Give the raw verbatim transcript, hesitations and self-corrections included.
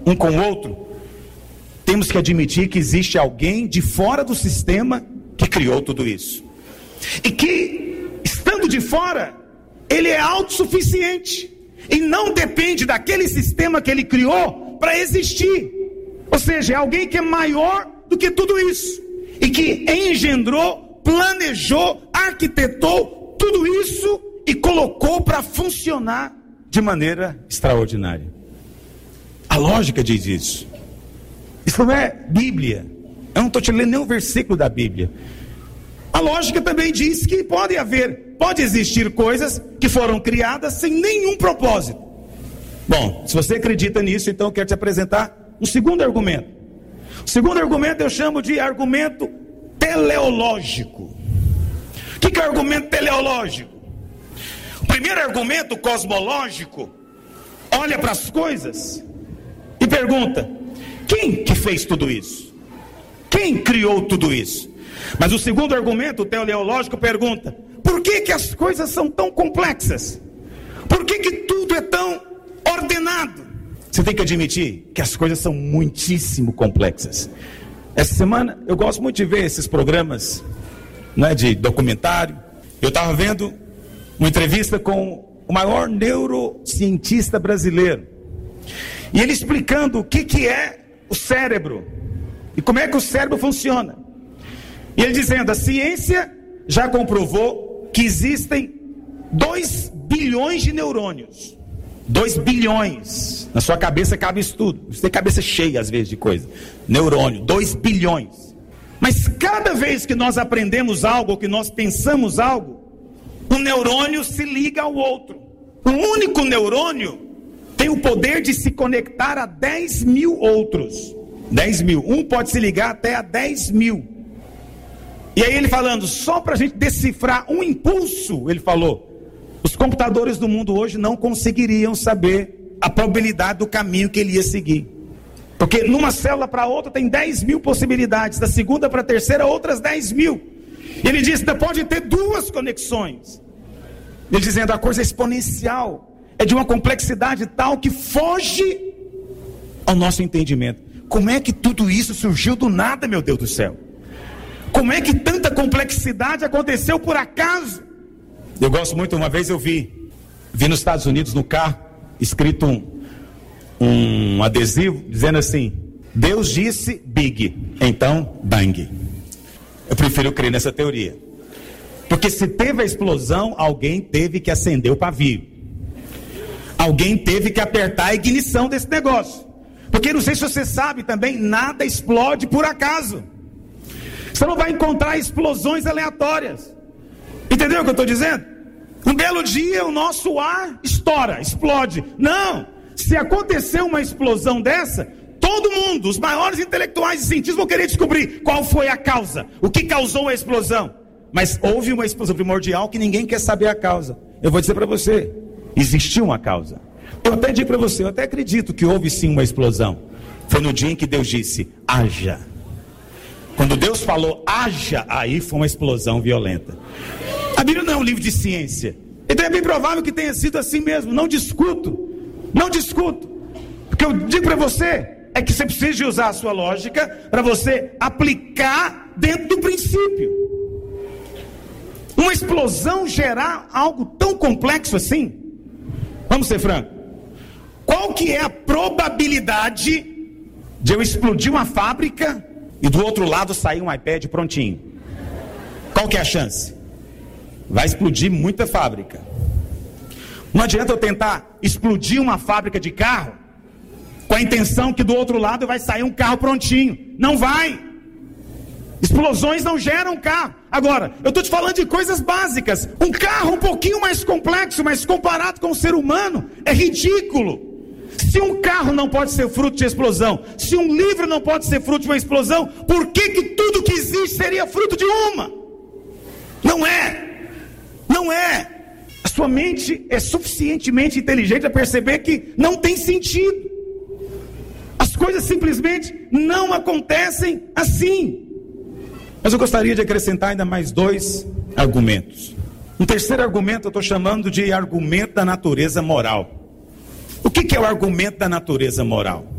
um com o outro, temos que admitir que existe alguém de fora do sistema que criou tudo isso. E que, estando de fora, ele é autossuficiente. E não depende daquele sistema que ele criou para existir. Ou seja, é alguém que é maior do que tudo isso. E que engendrou, planejou, arquitetou tudo isso e colocou para funcionar de maneira extraordinária. A lógica diz isso. Isso não é Bíblia. Eu não estou te lendo nenhum versículo da Bíblia. A lógica também diz que pode haver, pode existir coisas que foram criadas sem nenhum propósito. Bom, se você acredita nisso, então eu quero te apresentar um segundo argumento. O segundo argumento eu chamo de argumento teleológico. O que é argumento teleológico? O primeiro argumento, cosmológico, olha para as coisas e pergunta: quem que fez tudo isso? Quem criou tudo isso? Mas o segundo argumento, o teleológico, pergunta: por que que as coisas são tão complexas? Por que que tudo é tão ordenado? Você tem que admitir que as coisas são muitíssimo complexas. Essa semana eu gosto muito de ver esses programas, né, de documentário. Eu estava vendo uma entrevista com o maior neurocientista brasileiro, e ele explicando o que que é o cérebro e como é que o cérebro funciona. E ele dizendo: a ciência já comprovou que existem dois bilhões de neurônios. dois bilhões. Na sua cabeça cabe isso tudo. Você tem cabeça cheia às vezes de coisa. Neurônio, dois bilhões. Mas cada vez que nós aprendemos algo, ou que nós pensamos algo, um neurônio se liga ao outro. Um único neurônio tem o poder de se conectar a dez mil outros. dez mil. Um pode se ligar até a dez mil. E aí ele falando, só para a gente decifrar um impulso, ele falou, os computadores do mundo hoje não conseguiriam saber a probabilidade do caminho que ele ia seguir. Porque numa célula para outra tem dez mil possibilidades, da segunda para a terceira outras dez mil. E ele diz, ainda pode ter duas conexões. Ele dizendo, a coisa é exponencial, é de uma complexidade tal que foge ao nosso entendimento. Como é que tudo isso surgiu do nada, meu Deus do céu? Como é que tanta complexidade aconteceu por acaso? Eu gosto muito, uma vez eu vi, vi nos Estados Unidos no carro, escrito um, um adesivo, dizendo assim, Deus disse big, então bang. Eu prefiro crer nessa teoria. Porque se teve a explosão, alguém teve que acender o pavio. Alguém teve que apertar a ignição desse negócio. Porque não sei se você sabe também, nada explode por acaso. Você não vai encontrar explosões aleatórias. Entendeu o que eu estou dizendo? Um belo dia o nosso ar estoura, explode. Não, se acontecer uma explosão dessa, todo mundo, os maiores intelectuais e cientistas vão querer descobrir qual foi a causa, o que causou a explosão. Mas houve uma explosão primordial que ninguém quer saber a causa. Eu vou dizer para você, existiu uma causa. Eu até digo para você, eu até acredito que houve sim uma explosão. Foi no dia em que Deus disse, haja. Quando Deus falou, haja, aí foi uma explosão violenta. A Bíblia não é um livro de ciência. Então é bem provável que tenha sido assim mesmo. Não discuto. Não discuto. O que eu digo para você é que você precisa de usar a sua lógica para você aplicar dentro do princípio. Uma explosão gerar algo tão complexo assim? Vamos ser francos. Qual que é a probabilidade de eu explodir uma fábrica e do outro lado sair um iPad prontinho? Qual que é a chance? Vai explodir muita fábrica. Não adianta eu tentar explodir uma fábrica de carro com a intenção que do outro lado vai sair um carro prontinho. Não vai. Explosões não geram carro. Agora, eu estou te falando de coisas básicas. Um carro um pouquinho mais complexo, mas comparado com o ser humano, é ridículo. Se um carro não pode ser fruto de explosão, se um livro não pode ser fruto de uma explosão, por que que tudo que existe seria fruto de uma? Não é. Não é. A sua mente é suficientemente inteligente a perceber que não tem sentido. As coisas simplesmente não acontecem assim. Mas eu gostaria de acrescentar ainda mais dois argumentos. Um terceiro argumento eu estou chamando de argumento da natureza moral. O que que é o argumento da natureza moral?